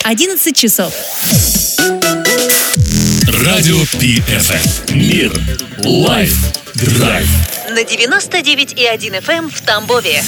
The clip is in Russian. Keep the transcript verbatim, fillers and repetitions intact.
одиннадцать часов. Радио Пи Эф Эм. Мир. Лайф. Драйв. На девяносто девять и один эф эм в Тамбове.